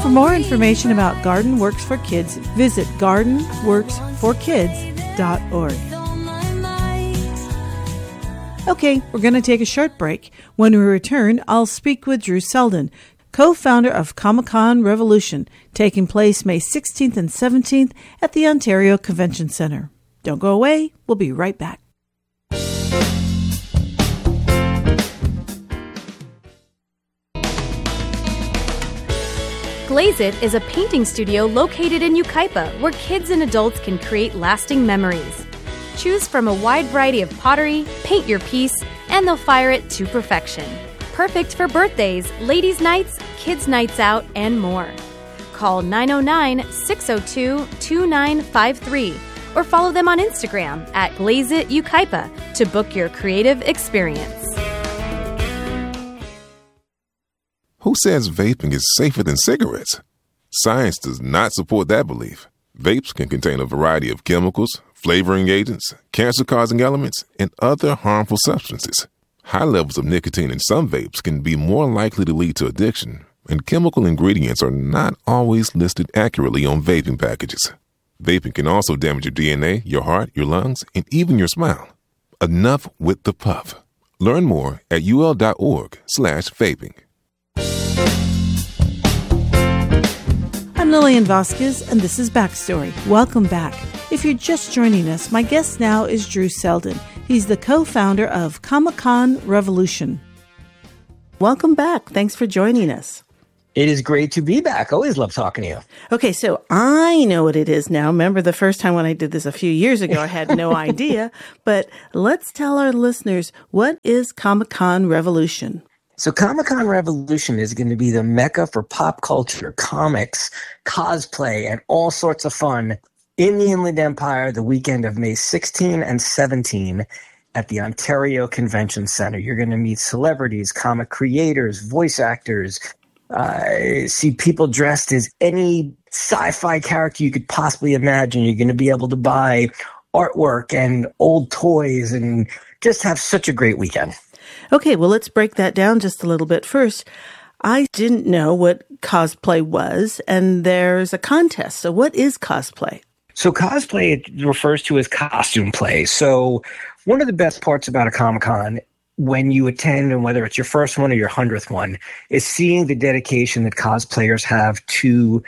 For more information about Garden Works for Kids, visit gardenworksforkids.org. Okay, we're going to take a short break. When we return, I'll speak with Drew Selden, co-founder of Comic-Con Revolution, taking place May 16th and 17th at the Ontario Convention Centre. Don't go away. We'll be right back. Glaze It is a painting studio located in Yucaipa where kids and adults can create lasting memories. Choose from a wide variety of pottery, paint your piece, and they'll fire it to perfection. Perfect for birthdays, ladies' nights, kids' nights out, and more. Call 909-602-2953 or follow them on Instagram at Glaze It Yucaipa to book your creative experience. Who says vaping is safer than cigarettes? Science does not support that belief. Vapes can contain a variety of chemicals, flavoring agents, cancer-causing elements, and other harmful substances. High levels of nicotine in some vapes can be more likely to lead to addiction, and chemical ingredients are not always listed accurately on vaping packages. Vaping can also damage your DNA, your heart, your lungs, and even your smile. Enough with the puff. Learn more at ul.org/vaping. I'm Lillian Vasquez, and this is Backstory. Welcome back. If you're just joining us, my guest now is Drew Selden. He's the co-founder of Comic-Con Revolution. Welcome back. Thanks for joining us. It is great to be back. Always love talking to you. Okay, so I know what it is now. Remember the first time when I did this a few years ago, I had no idea. But let's tell our listeners, what is Comic-Con Revolution? So Comic-Con Revolution is going to be the mecca for pop culture, comics, cosplay, and all sorts of fun in the Inland Empire the weekend of May 16 and 17 at the Ontario Convention Centre. You're going to meet celebrities, comic creators, voice actors, see people dressed as any sci-fi character you could possibly imagine. You're going to be able to buy artwork and old toys and just have such a great weekend. Okay, well, let's break that down just a little bit. First, I didn't know what cosplay was, and there's a contest. So what is cosplay? So cosplay, it refers to as costume play. So one of the best parts about a Comic-Con when you attend, and whether it's your first one or your 100th one, is seeing the dedication that cosplayers have to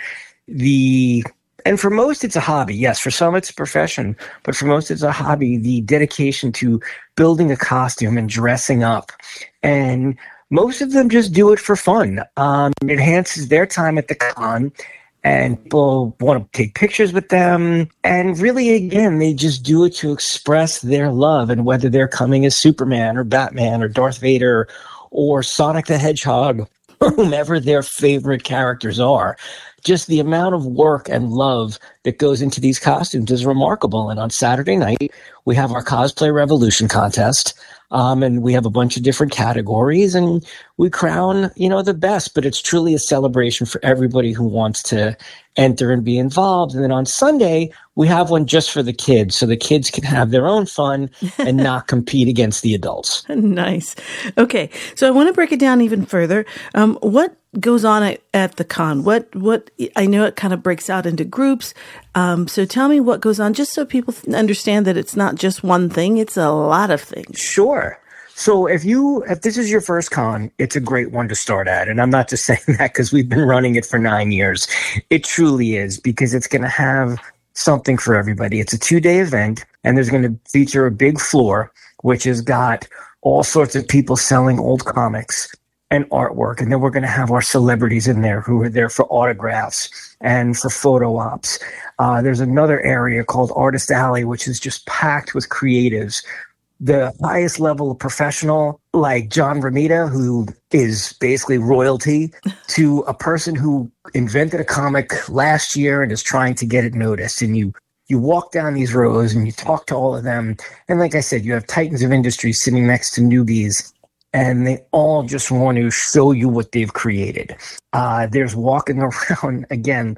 and for most it's a hobby. Yes, for some it's a profession, but for most it's a hobby, the dedication to building a costume and dressing up. And most of them just do it for fun. It enhances their time at the con, and people want to take pictures with them. And really, again, they just do it to express their love. And whether they're coming as Superman or Batman or Darth Vader or Sonic the Hedgehog, or whomever their favorite characters are, just the amount of work and love that goes into these costumes is remarkable. And on Saturday night, we have our Cosplay Revolution contest. And we have a bunch of different categories, and we crown, the best. But it's truly a celebration for everybody who wants to enter and be involved. And then on Sunday, we have one just for the kids, so the kids can have their own fun and not compete against the adults. Nice. Okay, so I want to break it down even further. What goes on at the con? What I know it kind of breaks out into groups. So tell me what goes on, just so people understand that it's not just one thing; it's a lot of things. Sure. So if this is your first con, it's a great one to start at. And I'm not just saying that because we've been running it for 9 years. It truly is, because it's going to have something for everybody. It's a 2-day event, and there's going to feature a big floor, which has got all sorts of people selling old comics and artwork. And then we're going to have our celebrities in there who are there for autographs and for photo ops. There's another area called Artist Alley, which is just packed with creatives. The highest level of professional, like John Romita, who is basically royalty, to a person who invented a comic last year and is trying to get it noticed. And you walk down these rows and you talk to all of them. And like I said, you have titans of industry sitting next to newbies, and they all just want to show you what they've created. There's walking around, again,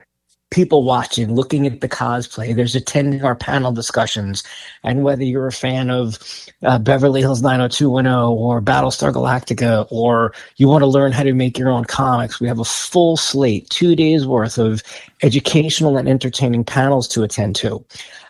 people watching, looking at the cosplay. There's attending our panel discussions. And whether you're a fan of Beverly Hills 90210 or Battlestar Galactica, or you want to learn how to make your own comics, we have a full slate, 2 days worth of educational and entertaining panels to attend to.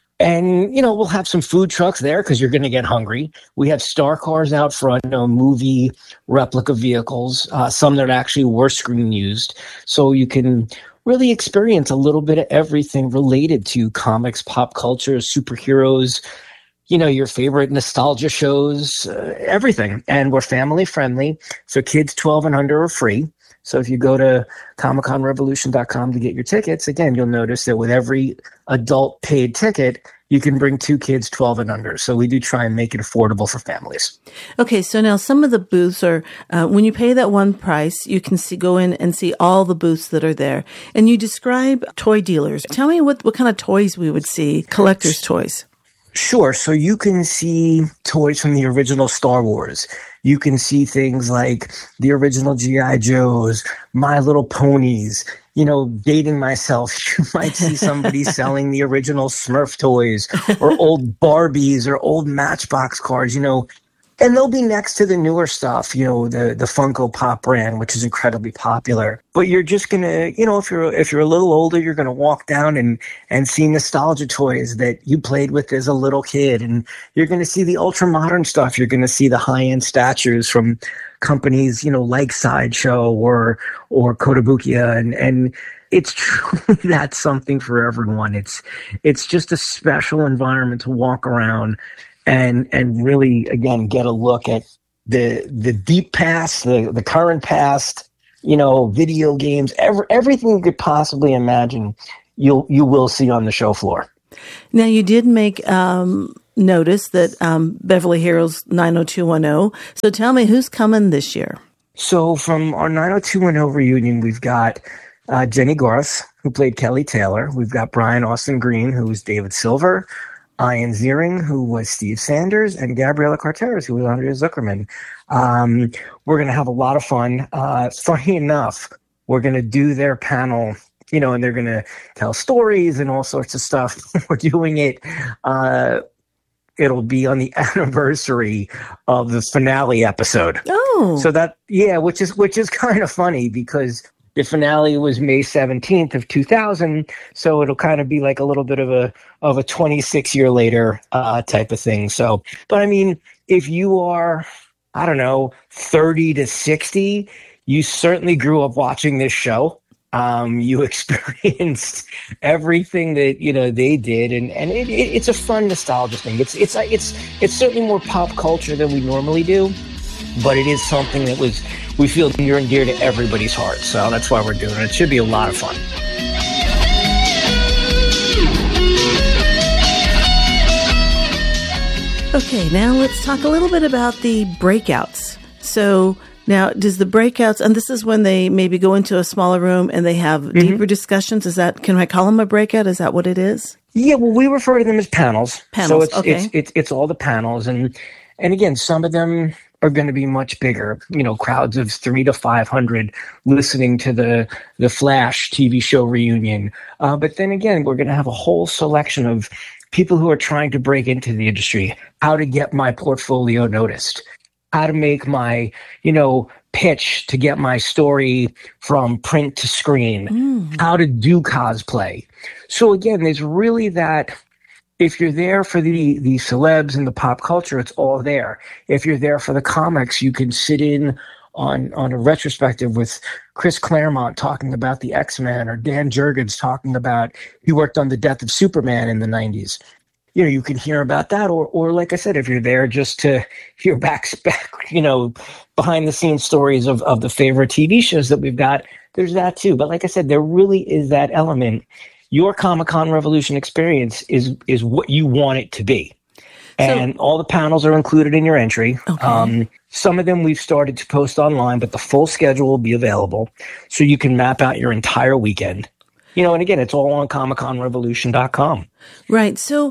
And, we'll have some food trucks there because you're going to get hungry. We have star cars out front, movie replica vehicles, some that actually were screen used. So you can really experience a little bit of everything related to comics, pop culture, superheroes, your favorite nostalgia shows, everything. And we're family friendly. So kids 12 and under are free. So if you go to ComicConRevolution.com to get your tickets, again, you'll notice that with every adult paid ticket, you can bring 2 kids 12 and under. So we do try and make it affordable for families. Okay, so now some of the booths are, when you pay that one price, you can go in and see all the booths that are there. And you describe toy dealers. Tell me what kind of toys we would see, collector's toys. Sure. So you can see toys from the original Star Wars. You can see things like the original G.I. Joes, My Little Ponies. Dating myself, you might see somebody selling the original Smurf toys or old Barbies or old Matchbox cars, and they'll be next to the newer stuff, the Funko Pop brand, which is incredibly popular. But you're just going to, if you're a little older, you're going to walk down and see nostalgia toys that you played with as a little kid. And you're going to see the ultra modern stuff. You're going to see the high-end statues from companies, like Sideshow or Kotobukiya. And it's truly that's something for everyone. It's just a special environment to walk around and really, again, get a look at the deep past, the current past, video games, everything you could possibly imagine, you will see on the show floor. Now, you did make notice that Beverly Hills 90210. So tell me, who's coming this year? So from our 90210 reunion, we've got Jenny Garth, who played Kelly Taylor. We've got Brian Austin Green, who was David Silver. Ian Ziering, who was Steve Sanders, and Gabriela Carteris, who was Andrea Zuckerman. We're going to have a lot of fun. Funny enough, we're going to do their panel, and they're going to tell stories and all sorts of stuff. We're doing it. It'll be on the anniversary of the finale episode. Oh, so which is kind of funny because the finale was May 17th of 2000, so it'll kind of be like a little bit of a 26-year later type of thing. So, but I mean, if you are, 30 to 60, you certainly grew up watching this show. You experienced everything that they did, and it's a fun nostalgia thing. It's certainly more pop culture than we normally do, but it is something that we feel near and dear to everybody's heart. So that's why we're doing it. It should be a lot of fun. Okay, now let's talk a little bit about the breakouts. So now, does the breakouts, and this is when they maybe go into a smaller room and they have deeper discussions. Can I call them a breakout? Is that what it is? Yeah, well, we refer to them as panels. Panels, so it's all the panels. And again, some of them are going to be much bigger, crowds of 300 to 500 listening to the Flash TV show reunion. But then again, we're going to have a whole selection of people who are trying to break into the industry, how to get my portfolio noticed, how to make my, pitch to get my story from print to screen, how to do cosplay. So again, there's really that. If you're there for the celebs and the pop culture, it's all there. If you're there for the comics, you can sit in on a retrospective with Chris Claremont talking about the X-Men, or Dan Jurgens talking about, he worked on the death of Superman in the 90s. You can hear about that. Or like I said, if you're there just to hear back, behind the scenes stories of the favorite TV shows that we've got, there's that too. But like I said, there really is that element. Your Comic-Con Revolution experience is what you want it to be. And all the panels are included in your entry. Okay. Some of them we've started to post online, but the full schedule will be available. So you can map out your entire weekend. And again, it's all on ComicConRevolution.com. Right. So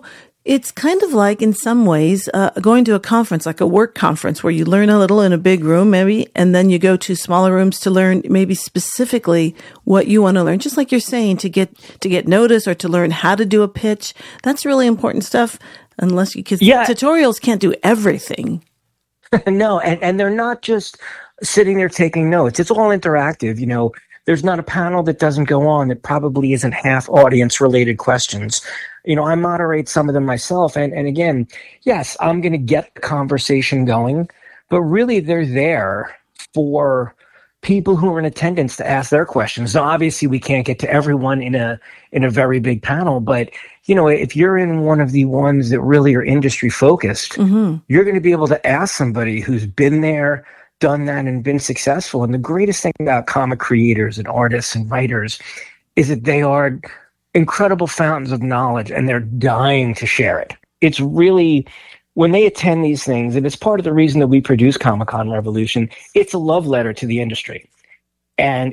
It's kind of like, in some ways, going to a conference, like a work conference, where you learn a little in a big room, maybe, and then you go to smaller rooms to learn maybe specifically what you want to learn. Just like you're saying, to get notice or to learn how to do a pitch. That's really important stuff. Unless because tutorials can't do everything. No, and they're not just sitting there taking notes. It's all interactive. There's not a panel that doesn't go on that probably isn't half audience related questions. I moderate some of them myself. And again, yes, I'm going to get the conversation going, but really they're there for people who are in attendance to ask their questions. Now, obviously we can't get to everyone in a very big panel, but if you're in one of the ones that really are industry focused, you're going to be able to ask somebody who's been there, done that, and been successful. And the greatest thing about comic creators and artists and writers is that they are incredible fountains of knowledge, and they're dying to share it. It's really, when they attend these things, and it's part of the reason that we produce Comic-Con Revolution, it's a love letter to the industry. And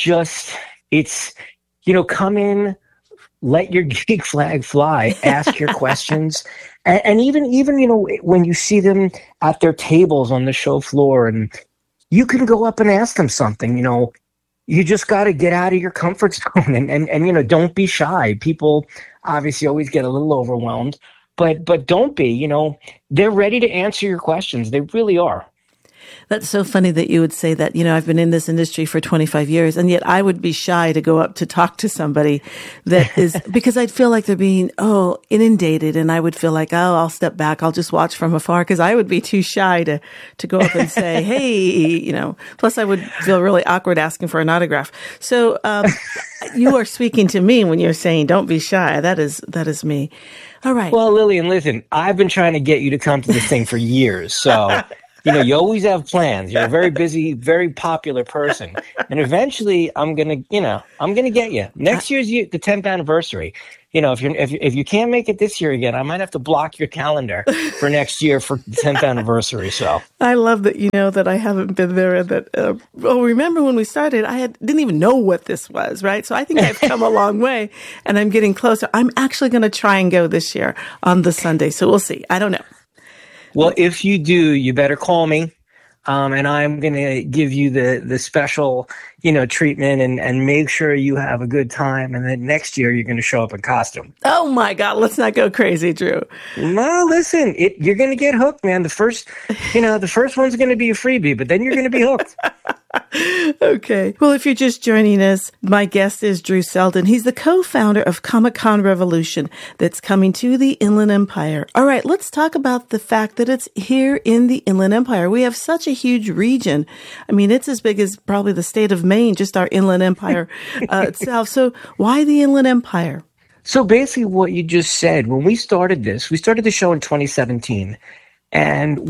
come in, let your geek flag fly, ask your questions. And even when you see them at their tables on the show floor, and you can go up and ask them something, you just got to get out of your comfort zone and don't be shy. People obviously always get a little overwhelmed, but don't be, they're ready to answer your questions. They really are. That's so funny that you would say that. I've been in this industry for 25 years, and yet I would be shy to go up to talk to somebody that is, because I'd feel like they're being, inundated, and I would feel like, I'll step back. I'll just watch from afar, because I would be too shy to go up and say, hey, plus I would feel really awkward asking for an autograph. So, you are speaking to me when you're saying, don't be shy. That is me. All right. Well, Lillian, listen, I've been trying to get you to come to this thing for years. So, you always have plans. You're a very busy, very popular person. And eventually I'm going to get you. Next year's the 10th anniversary. If you can't make it this year again, I might have to block your calendar for next year for the 10th anniversary. So I love that that I haven't been there, and that remember when we started, I didn't even know what this was, right? So I think I've come a long way, and I'm getting closer. I'm actually going to try and go this year on the Sunday, so we'll see. I don't know. Well, if you do, you better call me. And I'm going to give you the special, treatment and make sure you have a good time. And then next year you're going to show up in costume. Oh my God. Let's not go crazy, Drew. No, listen, you're going to get hooked, man. The first one's going to be a freebie, but then you're going to be hooked. Okay. Well, if you're just joining us, my guest is Drew Selden. He's the co-founder of Comic-Con Revolution that's coming to the Inland Empire. All right, let's talk about the fact that it's here in the Inland Empire. We have such a huge region. I mean, it's as big as probably the state of Maine, just our Inland Empire itself. So why the Inland Empire? So basically what you just said, when we started the show in 2017. And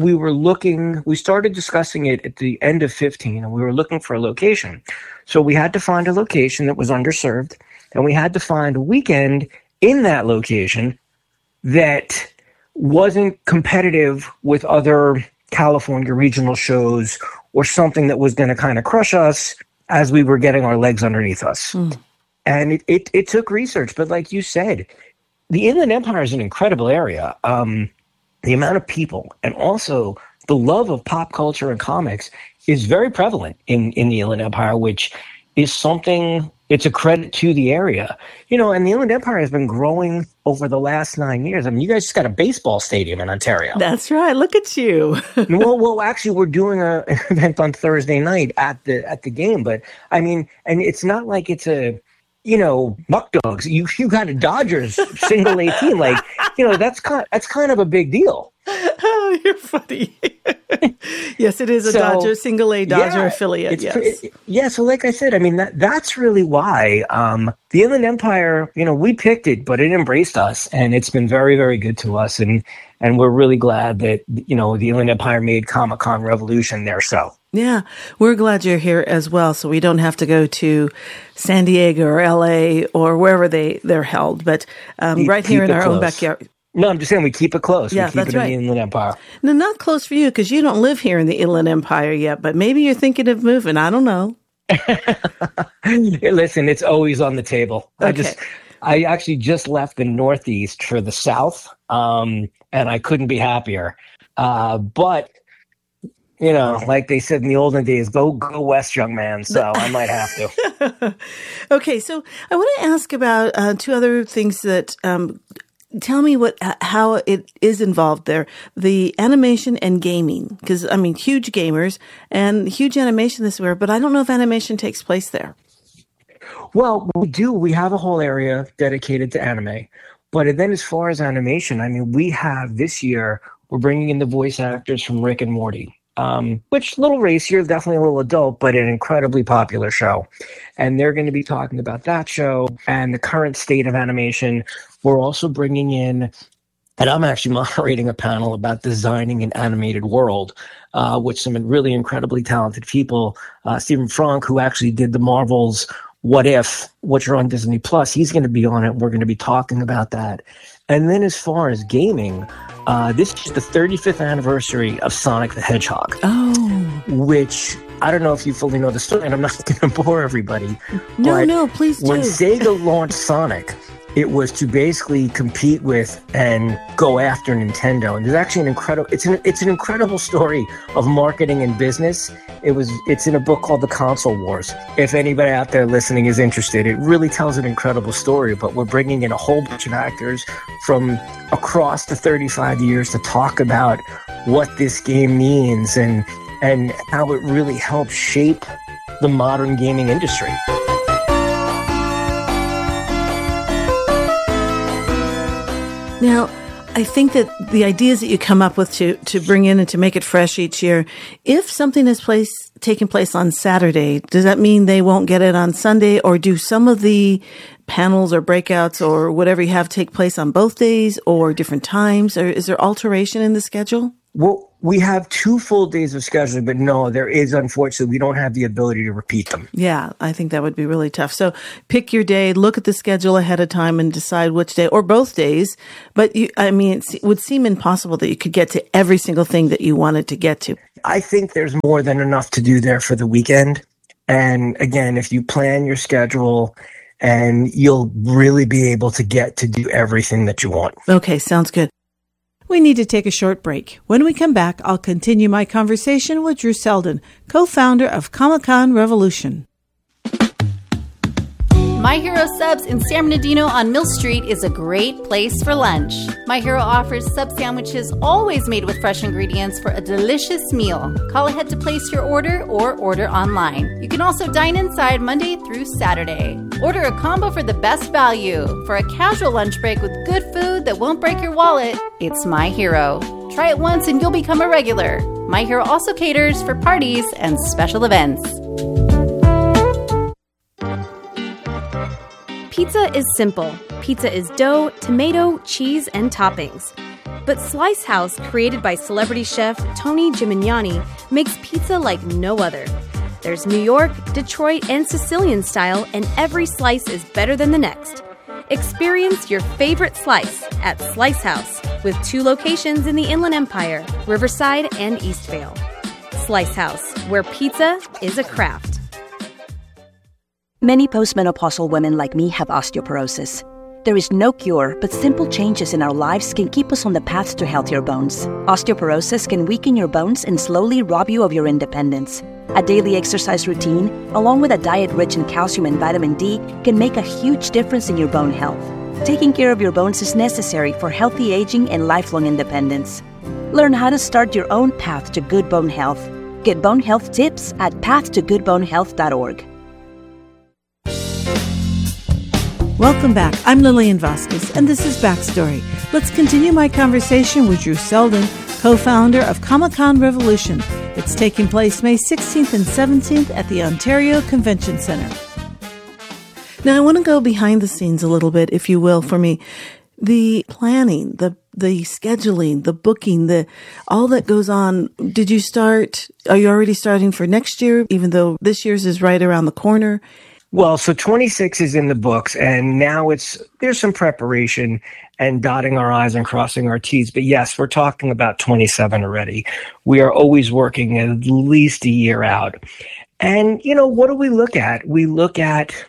we started discussing it at the end of 15, and we were looking for a location. So we had to find a location that was underserved, and we had to find a weekend in that location that wasn't competitive with other California regional shows or something that was going to kind of crush us as we were getting our legs underneath us. And it took research, but like you said, the Inland Empire is an incredible area. The amount of people and also the love of pop culture and comics is very prevalent in the Inland Empire, which is something, it's a credit to the area. And the Inland Empire has been growing over the last 9 years. I mean, you guys just got a baseball stadium in Ontario. That's right. Look at you. well, actually, we're doing an event on Thursday night at the game. But, I mean, and it's not like it's a, muck dogs. You got a Dodgers single A team. Like, that's kind of a big deal. Oh, you're funny. Yes, it is a single A Dodger affiliate. Yes. So like I said, I mean, that's really why the Inland Empire, we picked it, but it embraced us, and it's been very, very good to us. And we're really glad that, the Inland Empire made Comic-Con Revolution their show. Yeah, we're glad you're here as well, so we don't have to go to San Diego or LA or wherever they're held, but right here in our own backyard. No, I'm just saying we keep it close. Yeah, we keep that's it right. in the Inland Empire. No, not close for you because you don't live here in the Inland Empire yet, but maybe you're thinking of moving. I don't know. Listen, it's always on the table. Okay. I actually just left the Northeast for the South, and I couldn't be happier. But like they said in the olden days, go west, young man. So I might have to. Okay, so I want to ask about two other things that tell me how it is involved there. The animation and gaming, because huge gamers and huge animation this year, but I don't know if animation takes place there. Well, we do. We have a whole area dedicated to anime. But then as far as animation, we have this year, we're bringing in the voice actors from Rick and Morty, which little racier, definitely a little adult, but an incredibly popular show. And they're going to be talking about that show and the current state of animation. We're also bringing in, and I'm actually moderating a panel about designing an animated world, with some really incredibly talented people. Stephen Frank, who actually did the Marvel's What If, which are on Disney Plus, he's going to be on it. We're going to be talking about that. And then as far as gaming, this is the 35th anniversary of Sonic the Hedgehog. Oh. Which, I don't know if you fully know the story, and I'm not going to bore everybody. No, please do. When Sega launched Sonic, it was to basically compete with and go after Nintendo. And there's actually it's an incredible story of marketing and business. It's in a book called The Console Wars. If anybody out there listening is interested, it really tells an incredible story. But we're bringing in a whole bunch of actors from across the 35 years to talk about what this game means and how it really helped shape the modern gaming industry. Now, I think that the ideas that you come up with to bring in and to make it fresh each year, if something is taking place on Saturday, does that mean they won't get it on Sunday, or do some of the panels or breakouts or whatever you have take place on both days or different times? Or is there alteration in the schedule? Well, we have 2 full days of scheduling, but no, there is, unfortunately, we don't have the ability to repeat them. Yeah, I think that would be really tough. So pick your day, look at the schedule ahead of time and decide which day, or both days. But it would seem impossible that you could get to every single thing that you wanted to get to. I think there's more than enough to do there for the weekend. And again, if you plan your schedule, and you'll really be able to get to do everything that you want. Okay, sounds good. We need to take a short break. When we come back, I'll continue my conversation with Drew Selden, co-founder of Comic-Con Revolution. My Hero Subs in San Bernardino on Mill Street is a great place for lunch. My Hero offers sub sandwiches always made with fresh ingredients for a delicious meal. Call ahead to place your order or order online. You can also dine inside Monday through Saturday. Order a combo for the best value. For a casual lunch break with good food that won't break your wallet, it's My Hero. Try it once and you'll become a regular. My Hero also caters for parties and special events. Pizza is simple. Pizza is dough, tomato, cheese, and toppings. But Slice House, created by celebrity chef Tony Gimignani, makes pizza like no other. There's New York, Detroit, and Sicilian style, and every slice is better than the next. Experience your favorite slice at Slice House, with 2 locations in the Inland Empire, Riverside and Eastvale. Slice House, where pizza is a craft. Many postmenopausal women like me have osteoporosis. There is no cure, but simple changes in our lives can keep us on the path to healthier bones. Osteoporosis can weaken your bones and slowly rob you of your independence. A daily exercise routine, along with a diet rich in calcium and vitamin D, can make a huge difference in your bone health. Taking care of your bones is necessary for healthy aging and lifelong independence. Learn how to start your own path to good bone health. Get bone health tips at pathtogoodbonehealth.org. Welcome back. I'm Lillian Vasquez, and this is Backstory. Let's continue my conversation with Drew Selden, co-founder of Comic-Con Revolution. It's taking place May 16th and 17th at the Ontario Convention Centre. Now, I want to go behind the scenes a little bit, if you will, for me. The planning, the scheduling, the booking, all that goes on. Are you already starting for next year, even though this year's is right around the corner? Well, so 26 is in the books, and now there's some preparation and dotting our I's and crossing our T's. But yes, we're talking about 27 already. We are always working at least a year out. And, what do we look at? We look at,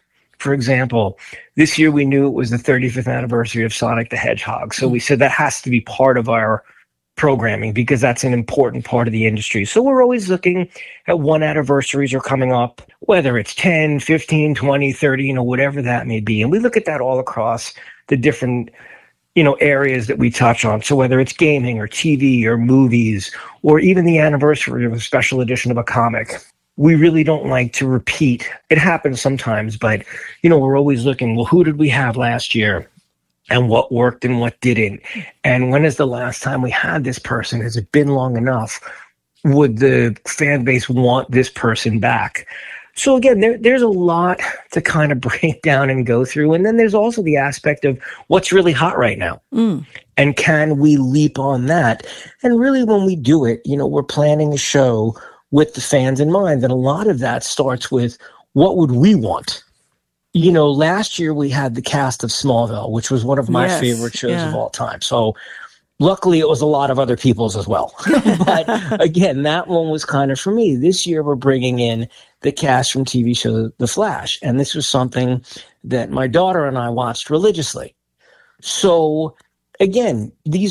For example, this year we knew it was the 35th anniversary of Sonic the Hedgehog. So we said that has to be part of our programming because that's an important part of the industry. So we're always looking at when anniversaries are coming up, whether it's 10, 15, 20, 30, whatever that may be. And we look at that all across the different, areas that we touch on. So whether it's gaming or TV or movies, or even the anniversary of a special edition of a comic, we really don't like to repeat. It happens sometimes, but, we're always looking, well, who did we have last year? And what worked and what didn't. And when is the last time we had this person? Has it been long enough? Would the fan base want this person back? So again, there's a lot to kind of break down and go through. And then there's also the aspect of what's really hot right now. And can we leap on that? And really when we do it, we're planning a show with the fans in mind. And a lot of that starts with what would we want? Last year we had the cast of Smallville, which was one of my favorite shows of all time. So luckily it was a lot of other people's as well. But again, that one was kind of for me. This year we're bringing in the cast from TV show The Flash. And this was something that my daughter and I watched religiously. So again,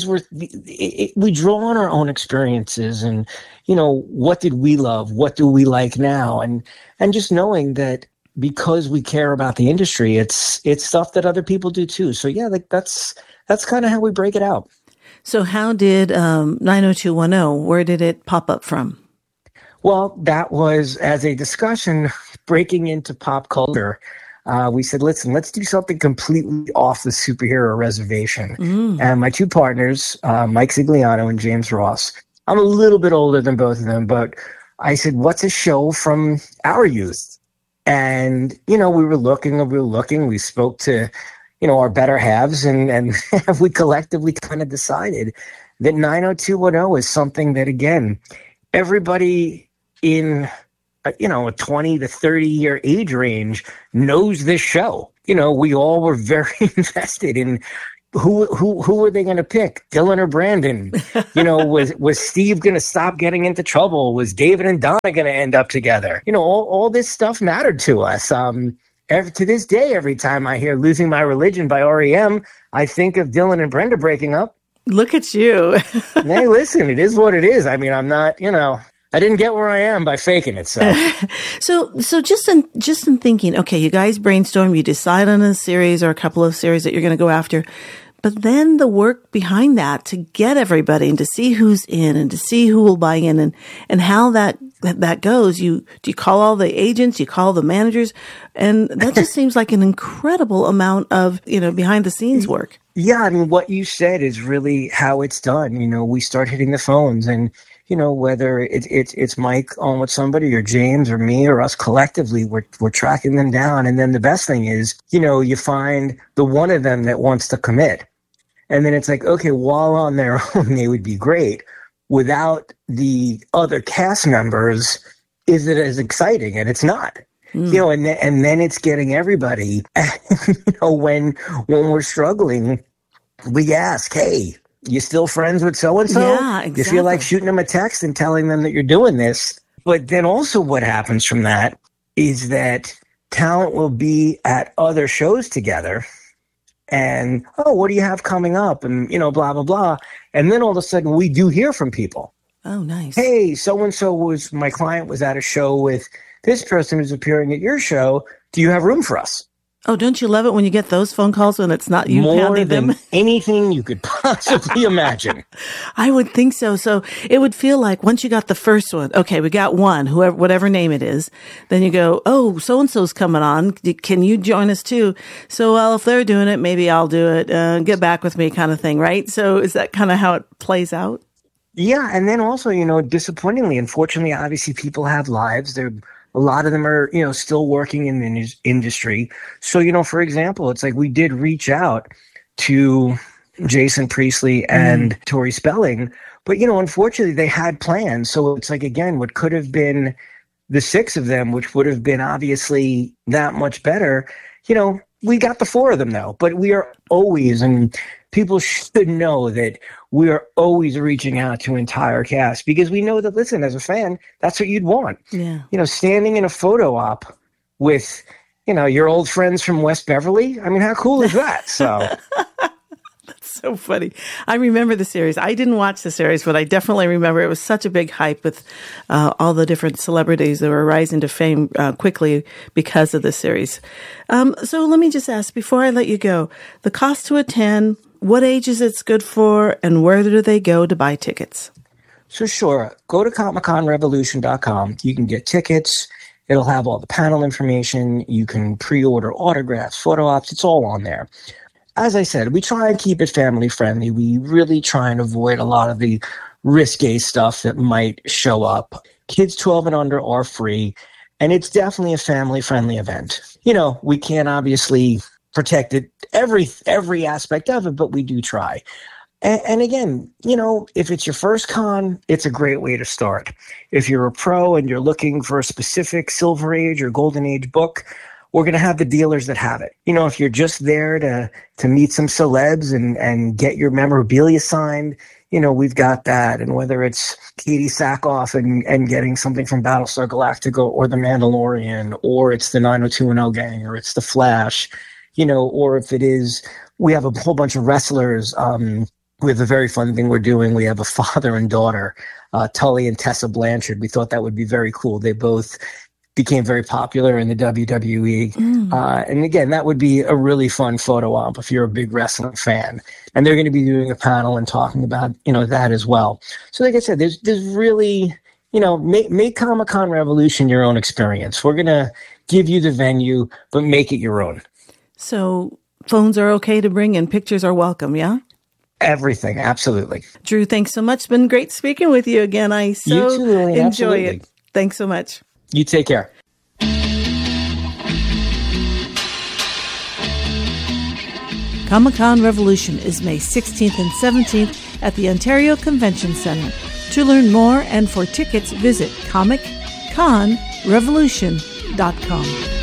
we draw on our own experiences and, what did we love? What do we like now? And just knowing that, because we care about the industry, it's stuff that other people do too. So yeah, that's kind of how we break it out. So how did 90210, where did it pop up from? Well, that was as a discussion breaking into pop culture. We said, listen, let's do something completely off the superhero reservation. And my two partners, Mike Zigliano and James Ross, I'm a little bit older than both of them, but I said, what's a show from our youth? And, we were looking, we spoke to, our better halves and we collectively kind of decided that 90210 is something that, again, everybody in, a 20 to 30 year age range knows this show. We all were very invested in who were they going to pick? Dylan or Brandon? Was Steve going to stop getting into trouble? Was David and Donna going to end up together? All this stuff mattered to us. To this day, every time I hear Losing My Religion by REM, I think of Dylan and Brenda breaking up. Look at you. Hey, listen, it is what it is. I mean, I'm not, I didn't get where I am by faking it. So just in thinking, okay, you guys brainstorm, you decide on a series or a couple of series that you're going to go after. But then the work behind that to get everybody and to see who's in and to see who will buy in and how that goes. Do you call all the agents? You call the managers? And that just seems like an incredible amount of, behind the scenes work. Yeah. I mean, what you said is really how it's done. We start hitting the phones and, whether it's Mike on with somebody or James or me or us collectively, we're tracking them down. And then the best thing is, you find the one of them that wants to commit. And then it's like, okay, while on their own, they would be great. Without the other cast members, is it as exciting? And it's not. And then it's getting everybody. When we're struggling, we ask, hey, you still friends with so-and-so? Yeah, exactly. You feel like shooting them a text and telling them that you're doing this. But then also what happens from that is that talent will be at other shows together. And, what do you have coming up? And, blah, blah, blah. And then all of a sudden we do hear from people. Oh, nice. Hey, so-and-so my client was at a show with this person who's appearing at your show. Do you have room for us? Oh, don't you love it when you get those phone calls when it's not you pounding them? More than anything you could possibly imagine. I would think so. So it would feel like once you got the first one, okay, we got one, whatever name it is, then you go, oh, so-and-so's coming on. Can you join us too? So, well, if they're doing it, maybe I'll do it. Get back with me kind of thing, right? So is that kind of how it plays out? Yeah. And then also, disappointingly, unfortunately, obviously people have lives. A lot of them are, still working in the industry. So, for example, it's like we did reach out to Jason Priestley and Tori Spelling, but, unfortunately they had plans. So it's like, again, what could have been the six of them, which would have been obviously that much better, we got the four of them though, but we are always, and people should know that we are always reaching out to entire cast because we know that, listen, as a fan, that's what you'd want. Yeah. Standing in a photo op with, your old friends from West Beverly. I mean, how cool is that? So so funny. I remember the series. I didn't watch the series, but I definitely remember it was such a big hype with all the different celebrities that were rising to fame quickly because of the series. So let me just ask, before I let you go, the cost to attend, what ages it's good for, and where do they go to buy tickets? So sure, go to ComicConRevolution.com. You can get tickets. It'll have all the panel information. You can pre-order autographs, photo ops. It's all on there. As I said, we try and keep it family friendly. We really try and avoid a lot of the risque stuff that might show up. Kids 12 and under are free, and it's definitely a family friendly event. We can't obviously protect it, every aspect of it, but we do try. And again, if it's your first con, it's a great way to start. If you're a pro and you're looking for a specific Silver Age or Golden Age book, we're going to have the dealers that have it. If you're just there to meet some celebs and get your memorabilia signed, we've got that. And whether it's Katie Sackhoff and getting something from Battlestar Galactica or The Mandalorian, or it's the 90210 gang, or it's the Flash, or if it is, we have a whole bunch of wrestlers. We have a very fun thing we're doing. We have a father and daughter, Tully and Tessa Blanchard. We thought that would be very cool. They both became very popular in the WWE. And again, that would be a really fun photo op if you're a big wrestling fan. And they're going to be doing a panel and talking about, that as well. So like I said, there's really, make Comic-Con Revolution your own experience. We're going to give you the venue, but make it your own. So phones are okay to bring and pictures are welcome, yeah? Everything, absolutely. Drew, thanks so much. It's been great speaking with you again. I so you too, Lillian, enjoy absolutely. it. Thanks so much. You take care. Comic-Con Revolution is May 16th and 17th at the Ontario Convention Centre. To learn more and for tickets, visit ComicConRevolution.com.